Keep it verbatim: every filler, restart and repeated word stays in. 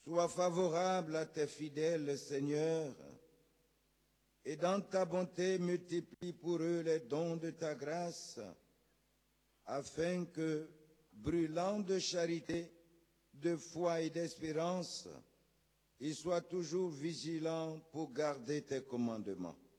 Sois favorable à tes fidèles, Seigneur, et dans ta bonté multiplie pour eux les dons de ta grâce, afin que, brûlant de charité, de foi et d'espérance, ils soient toujours vigilants pour garder tes commandements.